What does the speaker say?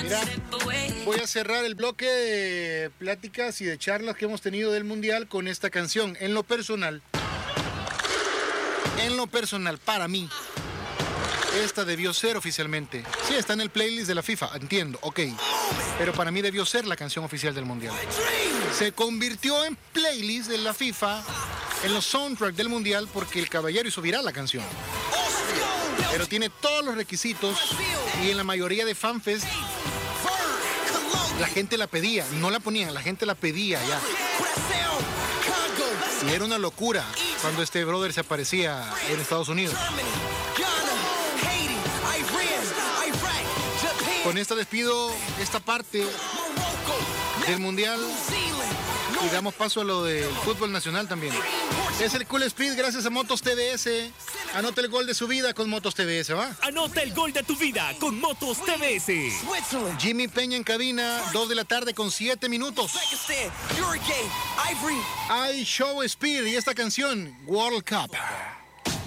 Mira, voy a cerrar el bloque de pláticas y de charlas que hemos tenido del Mundial con esta canción. En lo personal, para mí, esta debió ser oficialmente. Sí, está en el playlist de la FIFA, entiendo, ok. Pero para mí debió ser la canción oficial del Mundial. Se convirtió en playlist de la FIFA, en los soundtracks del Mundial, porque el caballero hizo viral la canción. Pero tiene todos los requisitos y en la mayoría de fanfest la gente la pedía, no la ponían, la gente la pedía ya. Y era una locura cuando este brother se aparecía en Estados Unidos. Con esta despido esta parte del Mundial y damos paso a lo del fútbol nacional también. Es el Cool Speed gracias a Motos TVS. Anota el gol de su vida con Motos TVS, ¿va? Anota el gol de tu vida con Motos TVS. Jimmy Peña en cabina, 2 de la tarde con 7 minutos. I Show Speed y esta canción, World Cup.